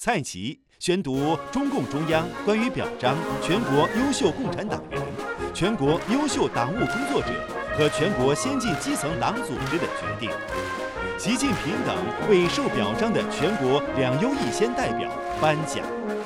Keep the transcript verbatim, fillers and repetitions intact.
蔡奇宣读中共中央关于表彰全国优秀共产党员、全国优秀党务工作者和全国先进基层党组织的决定。习近平等为受表彰的全国两优一先代表颁奖。